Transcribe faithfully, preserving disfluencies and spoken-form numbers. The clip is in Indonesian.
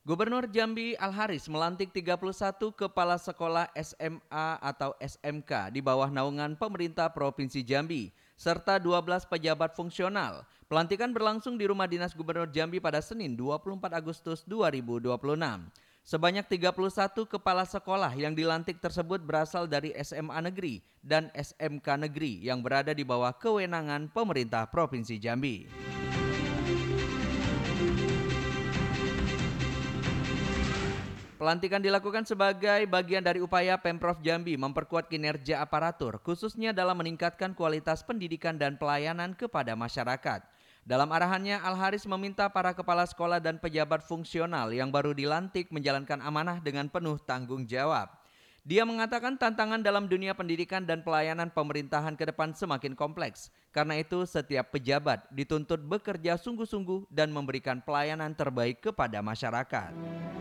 Gubernur Jambi Al-Haris melantik tiga puluh satu kepala sekolah S M A atau S M K di bawah naungan pemerintah Provinsi Jambi, serta dua belas pejabat fungsional. Pelantikan berlangsung di Rumah Dinas Gubernur Jambi pada Senin dua puluh empat Agustus dua ribu dua puluh enam. Sebanyak tiga puluh satu kepala sekolah yang dilantik tersebut berasal dari S M A negeri dan S M K negeri yang berada di bawah kewenangan pemerintah Provinsi Jambi. Pelantikan dilakukan sebagai bagian dari upaya Pemprov Jambi memperkuat kinerja aparatur, khususnya dalam meningkatkan kualitas pendidikan dan pelayanan kepada masyarakat. Dalam arahannya, Al-Haris meminta para kepala sekolah dan pejabat fungsional yang baru dilantik menjalankan amanah dengan penuh tanggung jawab. Dia mengatakan tantangan dalam dunia pendidikan dan pelayanan pemerintahan ke depan semakin kompleks. Karena itu, setiap pejabat dituntut bekerja sungguh-sungguh dan memberikan pelayanan terbaik kepada masyarakat.